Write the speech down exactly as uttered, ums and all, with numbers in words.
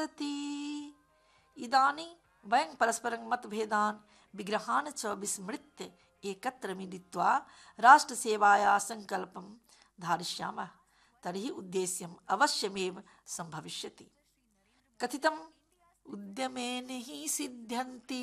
इदानीं वयं परस्परं मतभेदान् विग्रहान् च विस्मृत्य एकत्र मिलित्वा राष्ट्रसेवायाः सङ्कल्पं धारयिष्यामः तर्हि उद्देश्यम् अवश्यमेव सम्भविष्यति। कथितम् उद्यमेन हि सिद्ध्यन्ति